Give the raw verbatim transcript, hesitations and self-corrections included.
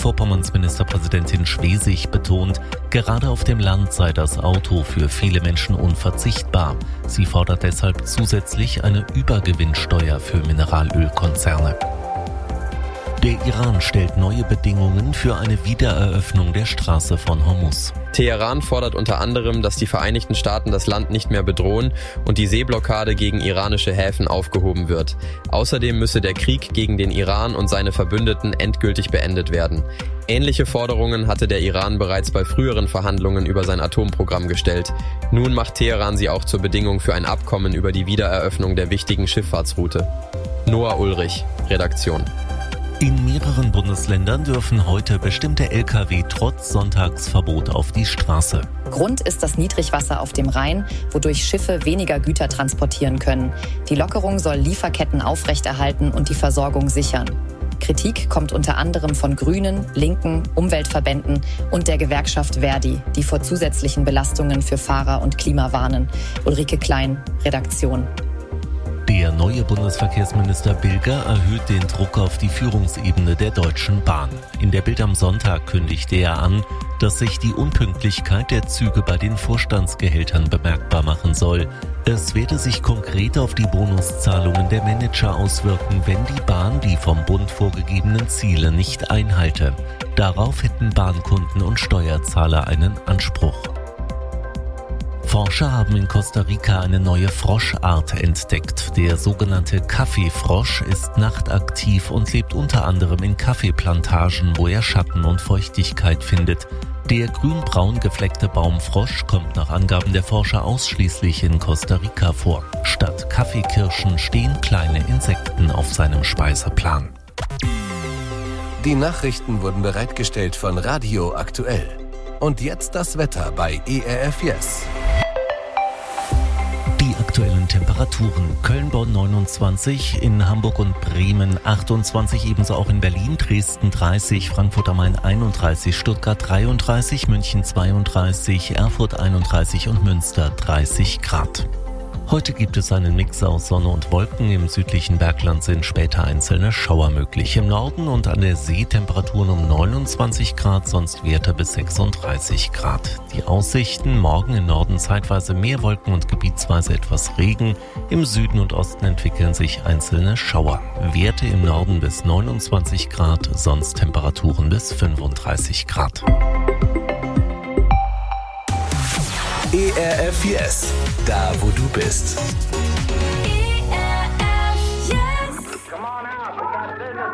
Mecklenburg-Vorpommerns Ministerpräsidentin Schwesig betont, gerade auf dem Land sei das Auto für viele Menschen unverzichtbar. Sie fordert deshalb zusätzlich eine Übergewinnsteuer für Mineralölkonzerne. Der Iran stellt neue Bedingungen für eine Wiedereröffnung der Straße von Hormuz. Teheran fordert unter anderem, dass die Vereinigten Staaten das Land nicht mehr bedrohen und die Seeblockade gegen iranische Häfen aufgehoben wird. Außerdem müsse der Krieg gegen den Iran und seine Verbündeten endgültig beendet werden. Ähnliche Forderungen hatte der Iran bereits bei früheren Verhandlungen über sein Atomprogramm gestellt. Nun macht Teheran sie auch zur Bedingung für ein Abkommen über die Wiedereröffnung der wichtigen Schifffahrtsroute. Noah Ulrich, Redaktion. In mehreren Bundesländern dürfen heute bestimmte L K W trotz Sonntagsverbot auf die Straße. Grund ist das Niedrigwasser auf dem Rhein, wodurch Schiffe weniger Güter transportieren können. Die Lockerung soll Lieferketten aufrechterhalten und die Versorgung sichern. Kritik kommt unter anderem von Grünen, Linken, Umweltverbänden und der Gewerkschaft Verdi, die vor zusätzlichen Belastungen für Fahrer und Klima warnen. Ulrike Klein, Redaktion. Der neue Bundesverkehrsminister Bilger erhöht den Druck auf die Führungsebene der Deutschen Bahn. In der Bild am Sonntag kündigte er an, dass sich die Unpünktlichkeit der Züge bei den Vorstandsgehältern bemerkbar machen soll. Es werde sich konkret auf die Bonuszahlungen der Manager auswirken, wenn die Bahn die vom Bund vorgegebenen Ziele nicht einhalte. Darauf hätten Bahnkunden und Steuerzahler einen Anspruch. Forscher haben in Costa Rica eine neue Froschart entdeckt. Der sogenannte Kaffeefrosch ist nachtaktiv und lebt unter anderem in Kaffeeplantagen, wo er Schatten und Feuchtigkeit findet. Der grün-braun gefleckte Baumfrosch kommt nach Angaben der Forscher ausschließlich in Costa Rica vor. Statt Kaffeekirschen stehen kleine Insekten auf seinem Speiseplan. Die Nachrichten wurden bereitgestellt von Radio Aktuell. Und jetzt das Wetter bei E R F Yes. Die aktuellen Temperaturen: Köln-Bonn neunundzwanzig, in Hamburg und Bremen achtundzwanzig, ebenso auch in Berlin, Dresden dreißig, Frankfurt am Main einunddreißig, Stuttgart dreiunddreißig, München zweiunddreißig, Erfurt einunddreißig und Münster dreißig Grad. Heute gibt es einen Mix aus Sonne und Wolken. Im südlichen Bergland sind später einzelne Schauer möglich. Im Norden und an der See Temperaturen um neunundzwanzig Grad, sonst Werte bis sechsunddreißig Grad. Die Aussichten: morgen im Norden zeitweise mehr Wolken und gebietsweise etwas Regen. Im Süden und Osten entwickeln sich einzelne Schauer. Werte im Norden bis neunundzwanzig Grad, sonst Temperaturen bis fünfunddreißig Grad. E R F Yes, da wo du bist.